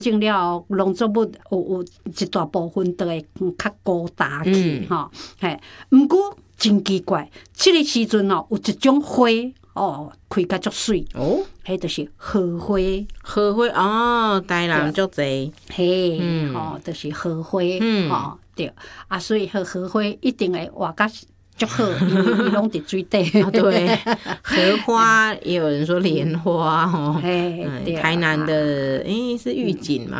种了农作物有一大部分都会较孤单去吼，嘿，毋过真奇怪，这个时阵哦，有一种花哦，开甲足水哦，迄就是荷花。 荷花哦，台南足侪， 嘿，哦，就是荷花，吼，对啊，所以荷花一定会活甲足好，因为伊拢伫水底。 对，荷花也有人说莲花哦，台南的是玉锦嘛。